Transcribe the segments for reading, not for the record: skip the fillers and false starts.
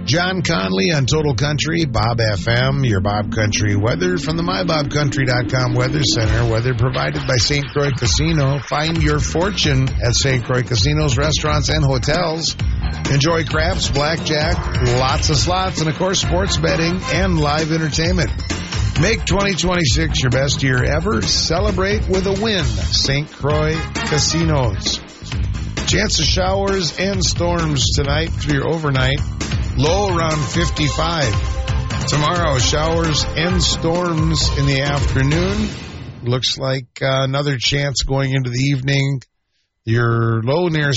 John Conley on Total Country, Bob FM, your Bob Country weather from the MyBobCountry.com Weather Center. Weather provided by St. Croix Casino. Find your fortune at St. Croix Casinos, restaurants, and hotels. Enjoy craps, blackjack, lots of slots, and, of course, sports betting and live entertainment. Make 2026 your best year ever. Celebrate with a win. St. Croix Casinos. Chance of showers and storms tonight through your overnight. Low around 55. Tomorrow, showers and storms in the afternoon. Looks like another chance going into the evening. Your low near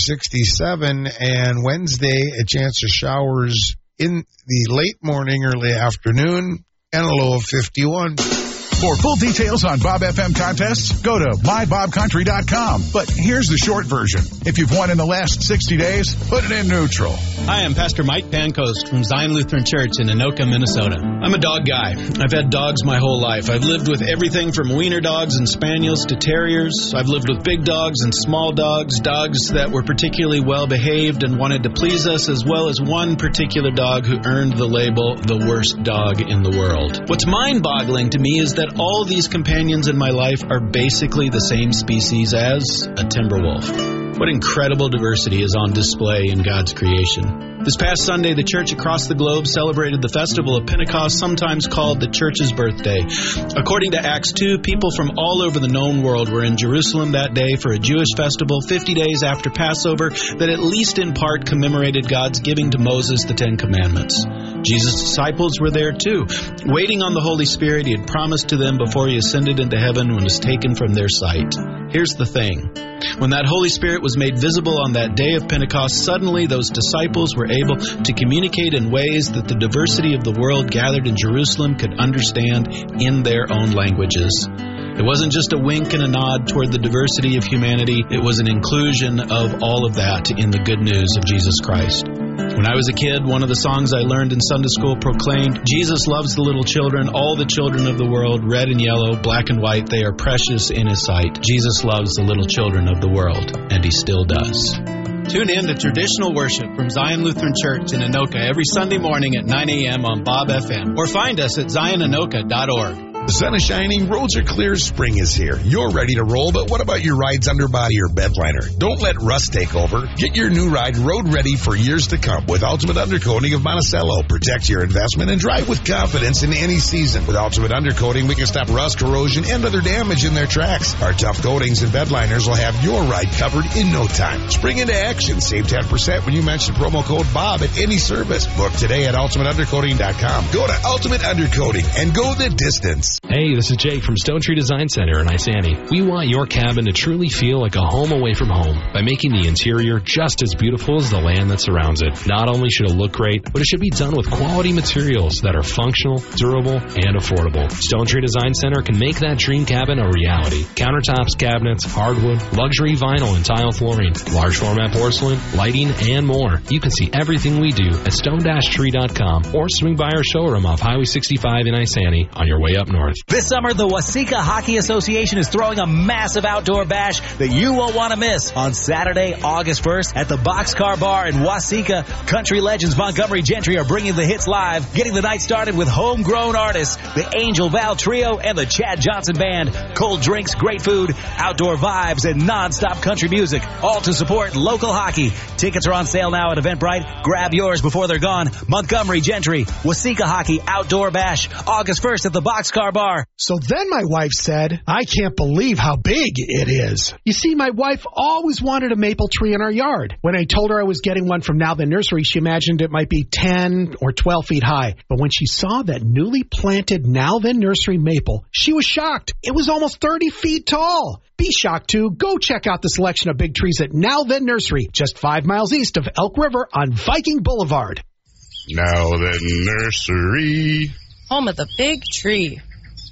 67. And Wednesday, a chance of showers in the late morning, early afternoon. And a low of 51. For full details on Bob FM contests, go to MyBobCountry.com. But here's the short version. If you've won in the last 60 days, put it in neutral. Hi, I'm Pastor Mike Pancoast from Zion Lutheran Church in Anoka, Minnesota. I'm a dog guy. I've had dogs my whole life. I've lived with everything from wiener dogs and spaniels to terriers. I've lived with big dogs and small dogs, dogs that were particularly well behaved and wanted to please us, as well as one particular dog who earned the label the worst dog in the world. What's mind-boggling to me is that all these companions in my life are basically the same species as a timber wolf. What incredible diversity is on display in God's creation. This past Sunday, the church across the globe celebrated the festival of Pentecost, sometimes called the church's birthday. According to Acts 2, people from all over the known world were in Jerusalem that day for a Jewish festival 50 days after Passover that at least in part commemorated God's giving to Moses the Ten Commandments. Jesus' disciples were there too, waiting on the Holy Spirit he had promised to them before he ascended into heaven and was taken from their sight. Here's the thing. When that Holy Spirit was made visible on that day of Pentecost, suddenly those disciples were able to communicate in ways that the diversity of the world gathered in Jerusalem could understand in their own languages. It wasn't just a wink and a nod toward the diversity of humanity. It was an inclusion of all of that in the good news of Jesus Christ. When I was a kid, one of the songs I learned in Sunday school proclaimed, Jesus loves the little children, all the children of the world, red and yellow, black and white, they are precious in his sight. Jesus loves the little children of the world, and he still does. Tune in to traditional worship from Zion Lutheran Church in Anoka every Sunday morning at 9 a.m. on Bob FM, or find us at zionanoka.org. The sun is shining, roads are clear, spring is here. You're ready to roll, but what about your ride's underbody or bed liner? Don't let rust take over. Get your new ride road ready for years to come with Ultimate Undercoating of Monticello. Protect your investment and drive with confidence in any season. With Ultimate Undercoating, we can stop rust, corrosion, and other damage in their tracks. Our tough coatings and bed liners will have your ride covered in no time. Spring into action. Save 10% when you mention promo code BOB at any service. Book today at UltimateUndercoating.com. Go to Ultimate Undercoating and go the distance. Hey, this is Jake from Stone Tree Design Center in Isani. We want your cabin to truly feel like a home away from home by making the interior just as beautiful as the land that surrounds it. Not only should it look great, but it should be done with quality materials that are functional, durable, and affordable. Stone Tree Design Center can make that dream cabin a reality. Countertops, cabinets, hardwood, luxury vinyl and tile flooring, large format porcelain, lighting, and more. You can see everything we do at stone-tree.com or swing by our showroom off Highway 65 in Isani on your way up north. This summer, the Waseca Hockey Association is throwing a massive outdoor bash that you won't want to miss. On Saturday, August 1st, at the Boxcar Bar in Waseca, country legends Montgomery Gentry are bringing the hits live, getting the night started with homegrown artists, the Angel Val Trio and the Chad Johnson Band. Cold drinks, great food, outdoor vibes, and non-stop country music, all to support local hockey. Tickets are on sale now at Eventbrite. Grab yours before they're gone. Montgomery Gentry, Waseca Hockey Outdoor Bash, August 1st at the Boxcar Bar. So then my wife said, I can't believe how big it is. You see, my wife always wanted a maple tree in our yard. When I told her I was getting one from Now Then Nursery, she imagined it might be 10 or 12 feet high. But when she saw that newly planted Now Then Nursery maple, she was shocked. It was almost 30 feet tall. Be shocked too. Go check out the selection of big trees at Now Then Nursery, just 5 miles east of Elk River on Viking Boulevard. Now Then Nursery, home of the big tree.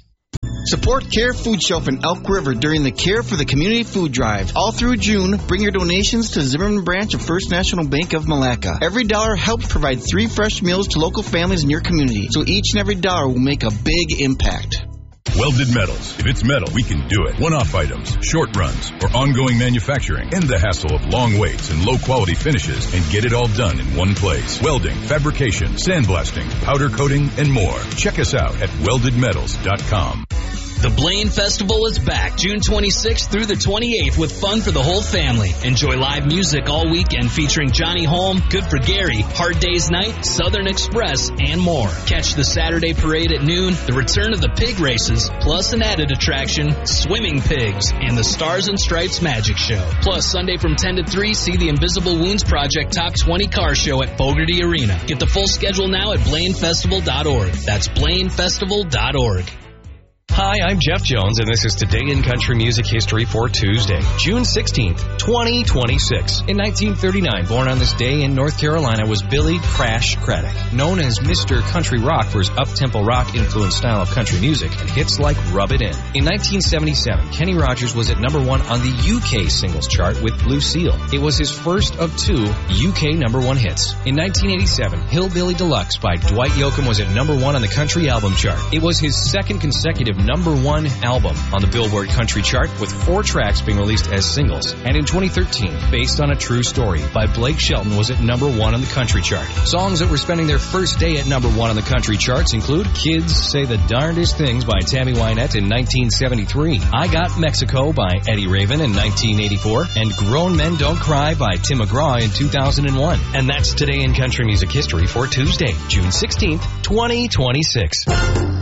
Support Care Food Shelf in Elk River during the Care for the Community Food Drive. All through June, bring your donations to Zimmerman Branch of First National Bank of Malacca. Every dollar helps provide 3 fresh meals to local families in your community, so each and every dollar will make a big impact. Welded Metals. If it's metal, we can do it. One-off items, short runs, or ongoing manufacturing. End the hassle of long waits and low-quality finishes and get it all done in one place. Welding, fabrication, sandblasting, powder coating, and more. Check us out at weldedmetals.com. The Blaine Festival is back June 26th through the 28th with fun for the whole family. Enjoy live music all weekend featuring Johnny Holm, Good for Gary, Hard Day's Night, Southern Express, and more. Catch the Saturday parade at noon, the return of the pig races, plus an added attraction, Swimming Pigs, and the Stars and Stripes Magic Show. Plus, Sunday from 10 to 3, see the Invisible Wounds Project Top 20 Car Show at Fogarty Arena. Get the full schedule now at BlaineFestival.org. That's BlaineFestival.org. Hi, I'm Jeff Jones, and this is Today in Country Music History for Tuesday, June 16th, 2026. In 1939, born on this day in North Carolina was Billy Crash Craddock, known as Mr. Country Rock for his up-tempo rock-influenced style of country music and hits like Rub It In. In 1977, Kenny Rogers was at number 1 on the UK singles chart with Blue Seal. It was his first of 2 UK number 1 hits. In 1987, Hillbilly Deluxe by Dwight Yoakam was at number 1 on the country album chart. It was his second consecutive number 1 album on the Billboard Country Chart, with 4 tracks being released as singles. And in 2013, Based on a True Story by Blake Shelton was at number 1 on the country chart. Songs that were spending their first day at number 1 on the country charts include Kids Say the Darndest Things by Tammy Wynette in 1973, I Got Mexico by Eddie Raven in 1984, and Grown Men Don't Cry by Tim McGraw in 2001. And that's Today in Country Music History for Tuesday, June 16th, 2026.